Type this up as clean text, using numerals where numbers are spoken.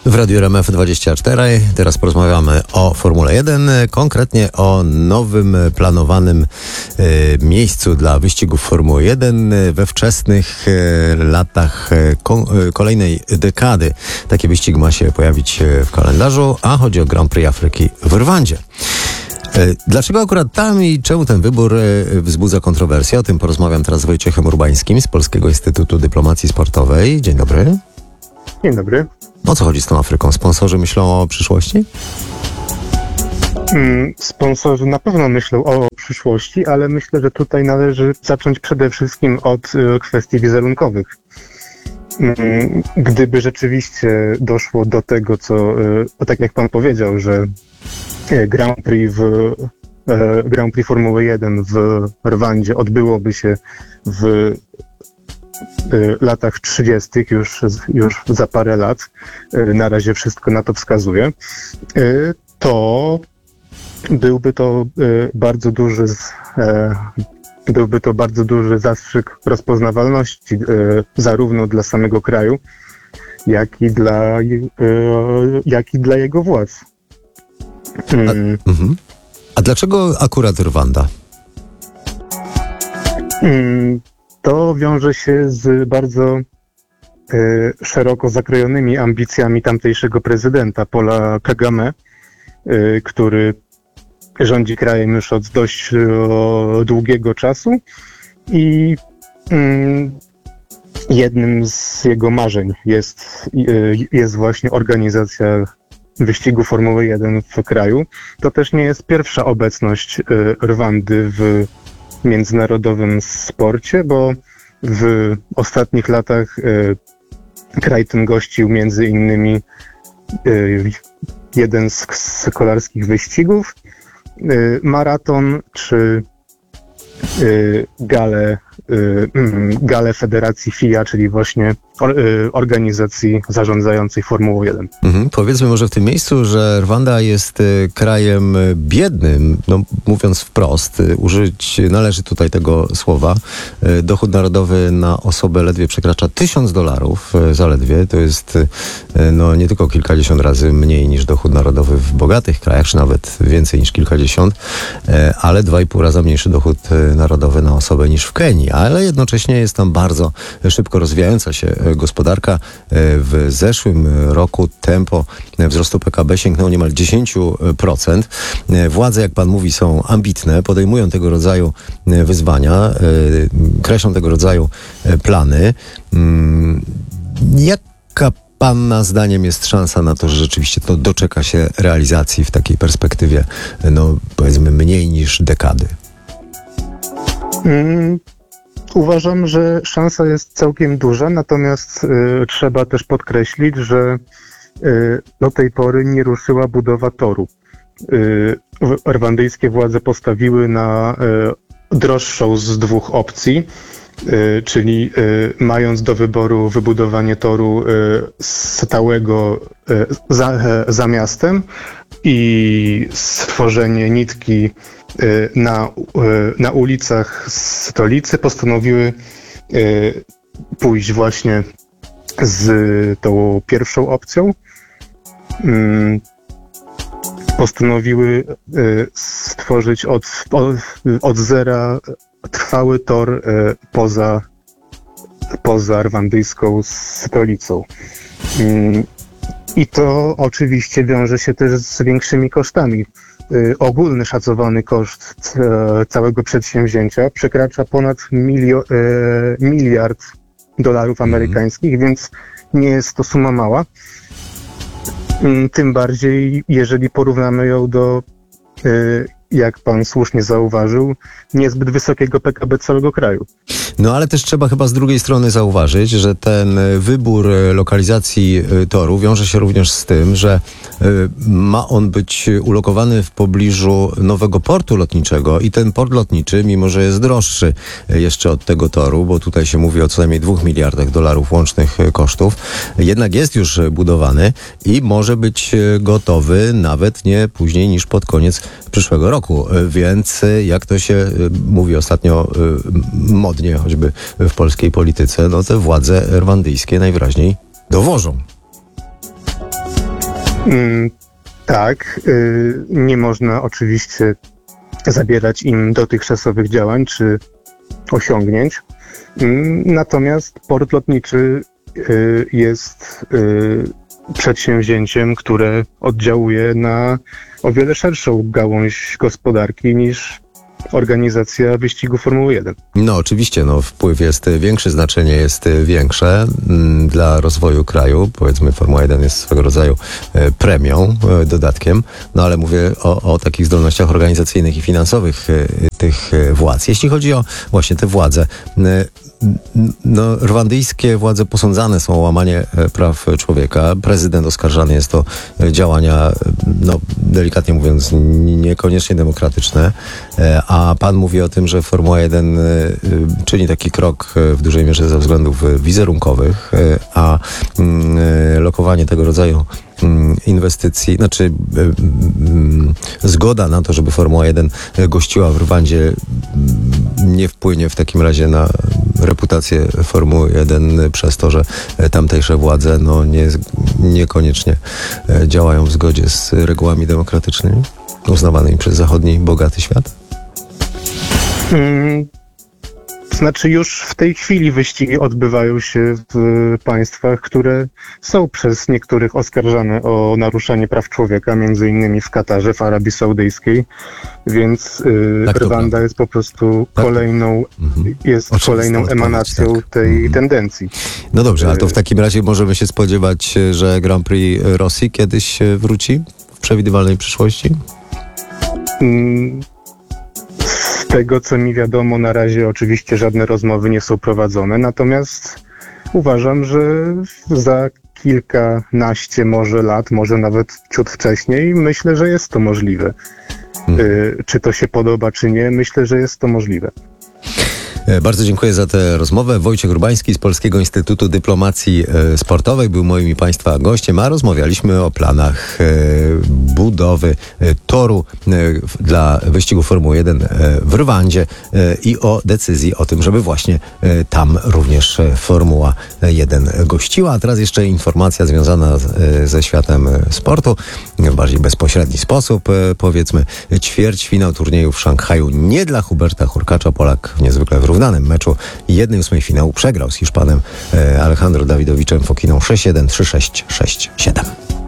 W Radiu RMF24 teraz porozmawiamy o Formule 1, konkretnie o nowym planowanym miejscu dla wyścigów Formuły 1 we wczesnych latach kolejnej dekady. Taki wyścig ma się pojawić w kalendarzu, a chodzi o Grand Prix Afryki w Rwandzie. Dlaczego akurat tam i czemu ten wybór wzbudza kontrowersję? O tym porozmawiam teraz z Wojciechem Urbańskim z Polskiego Instytutu Dyplomacji Sportowej. Dzień dobry. Dzień dobry. O co chodzi z tą Afryką? Sponsorzy myślą o przyszłości? Sponsorzy na pewno myślą o przyszłości, ale myślę, że tutaj należy zacząć przede wszystkim od kwestii wizerunkowych. Gdyby rzeczywiście doszło do tego, co, tak jak pan powiedział, że Grand Prix Formuły 1 w Rwandzie odbyłoby się w latach 30. już za parę lat, na razie wszystko na to wskazuje, to byłby to bardzo duży zastrzyk rozpoznawalności zarówno dla samego kraju, jak i dla jego władz. A dlaczego akurat Rwanda? To wiąże się z bardzo szeroko zakrojonymi ambicjami tamtejszego prezydenta Paula Kagame, który rządzi krajem już od dość długiego czasu i jednym z jego marzeń jest właśnie organizacja wyścigu Formuły 1 w kraju. To też nie jest pierwsza obecność Rwandy w międzynarodowym sporcie, bo w ostatnich latach kraj ten gościł między innymi jeden z kolarskich wyścigów, maraton czy galę Federacji FIA, czyli właśnie organizacji zarządzającej Formułą 1. Powiedzmy może w tym miejscu, że Rwanda jest krajem biednym, no mówiąc wprost, użyć należy tutaj tego słowa. Dochód narodowy na osobę ledwie przekracza $1000 zaledwie. To jest no nie tylko kilkadziesiąt razy mniej niż dochód narodowy w bogatych krajach, czy nawet więcej niż kilkadziesiąt, ale 2,5 raza mniejszy dochód narodowy na osobę niż w Kenii, ale jednocześnie jest tam bardzo szybko rozwijająca się gospodarka. W zeszłym roku tempo wzrostu PKB sięgnęło niemal 10%. Władze, jak pan mówi, są ambitne, podejmują tego rodzaju wyzwania, kreślą tego rodzaju plany. Jaka pana zdaniem jest szansa na to, że rzeczywiście to doczeka się realizacji w takiej perspektywie, no powiedzmy mniej niż dekady? Uważam, że szansa jest całkiem duża, natomiast trzeba też podkreślić, że do tej pory nie ruszyła budowa toru. Rwandyjskie władze postawiły na droższą z dwóch opcji, czyli mając do wyboru wybudowanie toru stałego za miastem i stworzenie nitki na ulicach stolicy, postanowiły pójść właśnie z tą pierwszą opcją. Postanowiły stworzyć od zera trwały tor poza rwandyjską stolicą. I to oczywiście wiąże się też z większymi kosztami. Ogólny szacowany koszt całego przedsięwzięcia przekracza ponad miliard dolarów amerykańskich, więc nie jest to suma mała. Tym bardziej, jeżeli porównamy ją do, jak pan słusznie zauważył, niezbyt wysokiego PKB całego kraju. No ale też trzeba chyba z drugiej strony zauważyć, że ten wybór lokalizacji toru wiąże się również z tym, że ma on być ulokowany w pobliżu nowego portu lotniczego i ten port lotniczy, mimo że jest droższy jeszcze od tego toru, bo tutaj się mówi o co najmniej $2 miliardach łącznych kosztów, jednak jest już budowany i może być gotowy nawet nie później niż pod koniec przyszłego roku. Więc jak to się mówi ostatnio modnie, choćby w polskiej polityce, no te władze rwandyjskie najwyraźniej dowożą. Tak, nie można oczywiście zabierać im dotychczasowych działań czy osiągnięć. Natomiast port lotniczy jest przedsięwzięciem, które oddziałuje na o wiele szerszą gałąź gospodarki niż organizacja wyścigu Formuły 1. No oczywiście, wpływ jest większy, znaczenie jest większe dla rozwoju kraju. Powiedzmy, Formuła 1 jest swego rodzaju premią, dodatkiem, ale mówię o takich zdolnościach organizacyjnych i finansowych tych władz. Jeśli chodzi o właśnie te władze, rwandyjskie władze posądzane są o łamanie praw człowieka. Prezydent oskarżany jest o działania, delikatnie mówiąc, niekoniecznie demokratyczne. A pan mówi o tym, że Formuła 1 czyni taki krok w dużej mierze ze względów wizerunkowych, a lokowanie tego rodzaju inwestycji, zgoda na to, żeby Formuła 1 gościła w Rwandzie, nie wpłynie w takim razie na reputację Formuły 1 przez to, że tamtejsze władze niekoniecznie działają w zgodzie z regułami demokratycznymi uznawanymi przez zachodni, bogaty świat? Znaczy już w tej chwili wyścigi odbywają się w państwach, które są przez niektórych oskarżane o naruszanie praw człowieka, między innymi w Katarze, w Arabii Saudyjskiej, więc Rwanda jest po prostu kolejną emanacją tej tendencji. No dobrze, ale to w takim razie możemy się spodziewać, że Grand Prix Rosji kiedyś wróci w przewidywalnej przyszłości? Z tego, co mi wiadomo, na razie oczywiście żadne rozmowy nie są prowadzone, natomiast uważam, że za kilkanaście może lat, może nawet ciut wcześniej, myślę, że jest to możliwe. Czy to się podoba, czy nie, myślę, że jest to możliwe. Bardzo dziękuję za tę rozmowę. Wojciech Urbański z Polskiego Instytutu Dyplomacji Sportowej był moim i Państwa gościem, a rozmawialiśmy o planach budowy toru dla wyścigu Formuły 1 w Rwandzie i o decyzji o tym, żeby właśnie tam również Formuła 1 gościła. A teraz jeszcze informacja związana ze światem sportu w bardziej bezpośredni sposób. Powiedzmy, ćwierćfinał turnieju w Szanghaju nie dla Huberta Hurkacza. Polak w niezwykle wyrównanym meczu 1/8 finału przegrał z Hiszpanem Alejandro Dawidowiczem Fokiną 6-1, 3-6, 6-7.